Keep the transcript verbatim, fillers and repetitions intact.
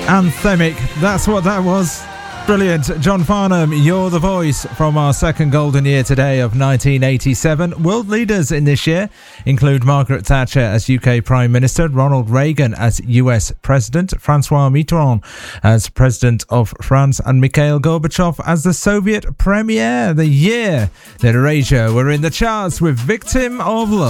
Anthemic, that's what that was. Brilliant. John Farnham, You're the Voice, from our second golden year today of nineteen eighty-seven. World leaders in this year include Margaret Thatcher as U K Prime Minister, Ronald Reagan as U S President, Francois Mitterrand as President of France, and Mikhail Gorbachev as the Soviet Premier. The year that Erasure were in the charts with Victim of Love.